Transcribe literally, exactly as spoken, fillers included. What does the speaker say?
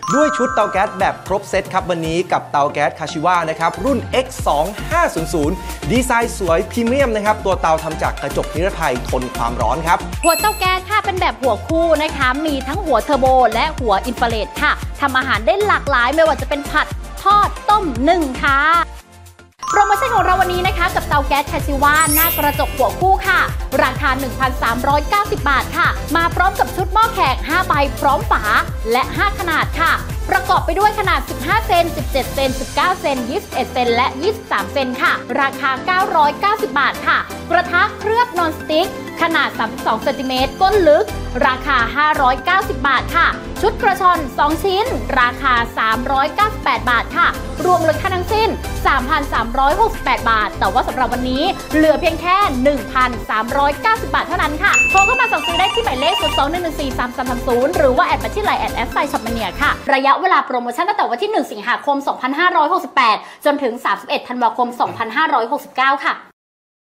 ด้วยชุดเตาแก๊สแบบครบเซตครับวันนี้กับเตาแก๊สคาชิวานะครับรุ่น เอ็กซ์ สองห้าศูนย์ศูนย์ ดีไซน์สวยพรีเมียมนะครับตัวเตาทำจากกระจกนิรภัยทนความร้อนครับหัวเตาแก๊สค่ะเป็นแบบหัวคู่นะคะมีทั้งหัวเทอร์โบและหัวอินฟราเรดค่ะทำอาหารได้หลากหลายไม่ว่าจะเป็นผัดทอดต้มนึ่งค่ะโปรโมชั่นของเราวันนี้นะคะกับเตาแก๊สคาชิวาหน้ากระจกหัวคู่ค่ะราคา หนึ่งพันสามร้อยเก้าสิบบาทค่ะมาพร้อมกับชุดหม้อแขกห้าใบพร้อมฝาและห้าขนาดค่ะประกอบไปด้วยขนาดสิบห้าเซนสิบเจ็ดเซนสิบเก้าเซนยี่สิบเอ็ดเซนและยี่สิบสามเซนค่ะราคาเก้าร้อยเก้าสิบบาทค่ะกระทะเคลือบนอนสติ๊กขนาดสามสิบสองเซนติเมตรก้นลึกราคาห้าร้อยเก้าสิบบาทค่ะชุดกระชอนสองชิ้นราคาสามร้อยเก้าสิบแปดบาทค่ะรวมมูลค่าทั้งสิ้น สามพันสามร้อยหกสิบแปดบาทแต่ว่าสำหรับวันนี้เหลือเพียงแค่ หนึ่งพันสามร้อยเก้าสิบบาทเท่านั้นค่ะโทรเข้ามาสั่งซื้อได้ที่หมายเลขศูนย์ สอง หนึ่ง หนึ่ง สี่ สาม สาม สาม ศูนย์หรือว่าแอดมาที่ไลน์แอดแอฟไซช็อปมาเนียค่ะระยะเวลาโปรโมชั่นตั้งแต่วันที่หนึ่งสิงหาคมสองพันห้าร้อยหกสิบแปดจนถึงสามสิบเอ็ดธันวาคมสองพันห้าร้อยหกสิบเก้าค่ะ